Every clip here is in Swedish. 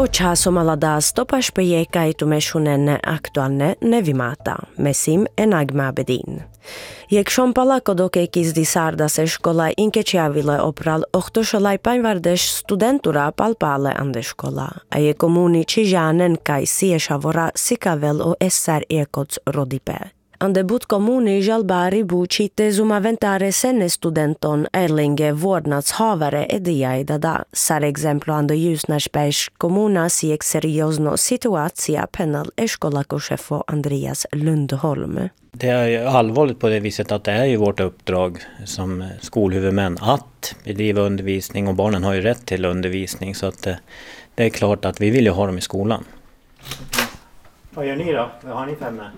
Ocha somaladas stopash pejeka itumeshunen aktualne nevimata, mesim enagma bedin. Jekshon palakodoke kizdi sardas škola inkečiavile opral ohtošalaj painvardesh studentura palpale ande škola, a je komuni čižanen kaj siešavora sikavel o SR ekots rodipe. Ande but komuni jalbari bučite zumaventare senne studenton erlinge vårdnadshavare ediaidada, sar exemplo ande Ljusnarsbergs komuna siek seriosno situatia penal eskolakochefo Andreas Lundholm. Det är ju allvarligt på det viset att det är ju vårt uppdrag som skolhuvudmän att bedriva undervisning, och barnen har ju rätt till undervisning, så att det är klart att vi vill ju ha dem i skolan. Vad gör ni då? Vad har ni för ämne?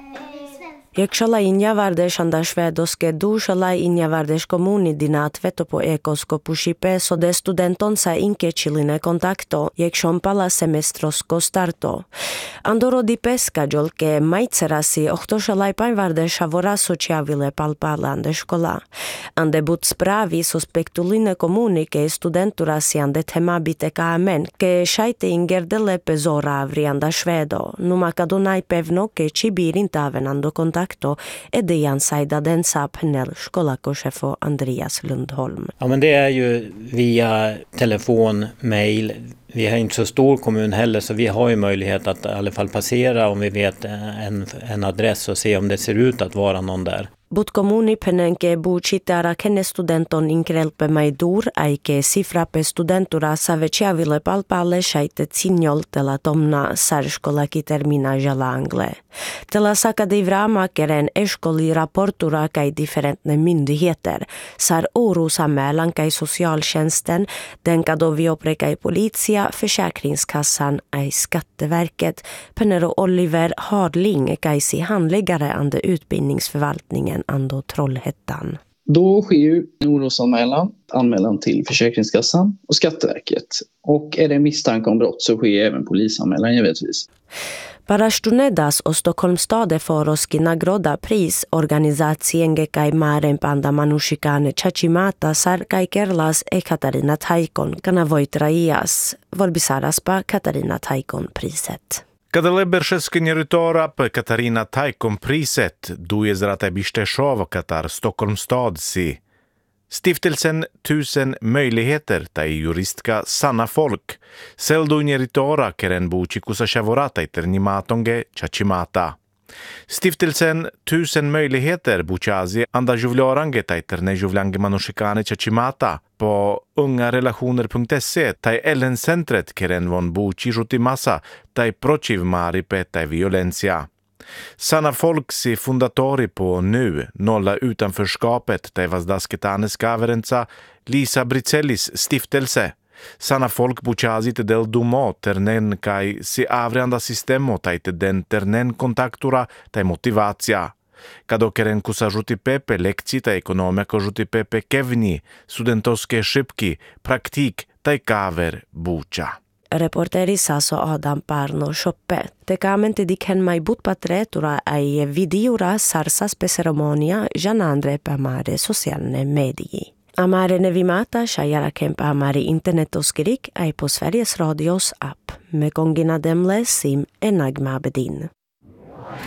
Jekshala injavardesh anda švedoske dušala injavardesh komuni dinat veto po ekosko pušipe so de studenton sa inkečiline kontakto jekšon pala semestrosko starto. Andoro di peska jolke majcerasi ohtošalaj painvardesha vora sociavile palpala ande škola. Ande but spravi suspektuline komunike studenturasi ande tema biteka amen ke šajte ingerdele pezora avri anda švedo, numa kadonaj pevno ke čibirintaven ando kontakto. Edian Saida densa panel skolakochefo Andreas Lundholm. Ja, men det är ju via telefon, mail. Vi har inte så stor kommun heller, så vi har ju möjlighet att i alla fall passera om vi vet en adress och se om det ser ut att vara någon där. But komuni penenke bučitara kene studenton inkrelpe maidur aike sifrape studentura saveciavile palpale šajte cinjol tela tomna sarškolaki termina jala angle. Tela sakade vrama keren eskoli rapportura kai differentne myndigheter, sar orosanmälan kai socialtjänsten, den kado vi opprekai politia, Försäkringskassan, ai Skatteverket, penero Oliver Hardling kaisi handläggare ande utbildningsförvaltningen ando Trollhättan. Då sker ju en orosanmälan till Försäkringskassan och Skatteverket. Och är det misstanke om brott så sker även polisanmälan givetvis. Parastunedas och Stockholms stad foroski nagroda pris organizacien kai maren panda manushikane chachimata sar kai kerlas Katarina Taikon kanavoitraias volbisaraspa Katarina Taikon priset. Kada beršeskenje ritorap Katarina Taikon priset duje zrate Bisteshov Katar Stockholms stad si. Stiftelsen 1000 möjligheter tai juristka Sanna Folk seldunje ritora keren buči kusashavorata iternimatonge chachimata. Stiftelsen 1000 möjligheter buchazi anda juvlorange tai terne juvlange manushikane chachimata på ungarelationer.se tai Ellen-centret keren von buchi jutimasa tai protiv maripe tai violencia. Sanna Folksi fundatori på nu nolla utanförskapet tai vazdasketanes kaverenca Lisa Bricellis stiftelse. Sanna Folk buchazit del dumo ternen kai si avreanda sistemo tai den ternen kontaktura tai motivacija. Kado keren kusa žuti pepe lekci tai ekonomia ko žuti pepe kevni, studentoske šipki, praktik tai kaver bucha. Reporteri Saso Adam Parno Shoppe. Tekamente diken mai but patretura ai videora sarsas pe ceremonia janandre pe amare socialne medii. Amare nevimata shayara kempa amare internetoskirik ai på Sveriges Radios app. Med gångina demle sim enagma bedin.